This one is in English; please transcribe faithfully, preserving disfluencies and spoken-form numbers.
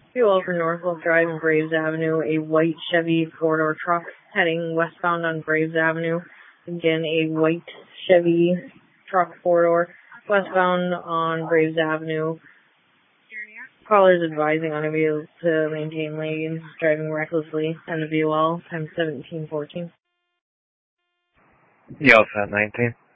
Fuel for Norfolk Drive and Graves Avenue, a white Chevy four-door truck heading westbound on Graves Avenue. Again, a white Chevy truck four-door westbound on Graves Avenue. Callers advising unable to maintain lanes, driving recklessly, and the V O L, time seventeen fourteen. You all set, nineteen?